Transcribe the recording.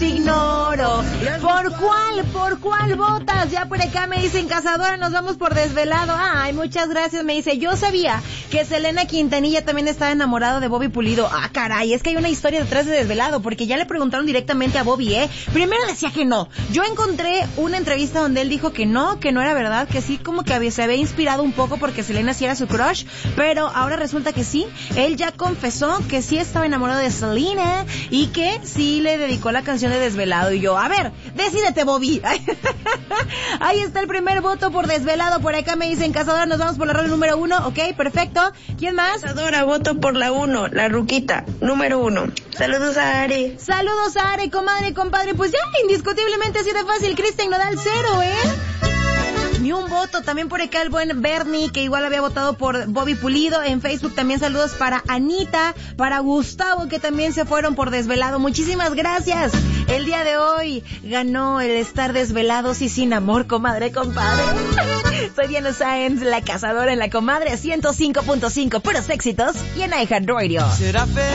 ignoro. ¿Por cuál votas? Ya por acá me dicen, Cazadora, nos vamos por Desvelado. Ay, muchas gracias. Me dice, yo sabía que Selena Quintanilla también estaba enamorado de Bobby Pulido. Ah, caray, es que hay una historia detrás de Desvelado, porque ya le preguntaron directamente a Bobby, Primero decía que no. Yo encontré una entrevista donde él dijo que no era verdad, que sí, como que se había inspirado un poco porque Selena sí era su crush, pero ahora resulta que sí. Él ya confesó que sí estaba enamorado de Selena y que sí le dedicó la canción de Desvelado. Y yo, a ver, decídete, Bobby. Ahí está el primer voto por Desvelado. Por acá me dicen, Cazadora, nos vamos por la rola número 1. Ok, perfecto. ¿Quién más? Cazadora, voto por la 1, la Ruquita, número 1. Saludos a Are. Saludos a Are, comadre, compadre. Pues ya, indiscutiblemente así de fácil. Cristian Nodal 0, Ni un voto. También por acá el buen Bernie, que igual había votado por Bobby Pulido. En Facebook también saludos para Anita, para Gustavo, que también se fueron por Desvelado. Muchísimas gracias. El día de hoy ganó el estar desvelados y sin amor, comadre, compadre. Soy Diana Sáenz, la Cazadora en la Comadre 105.5, puros éxitos y en iHeartRadio.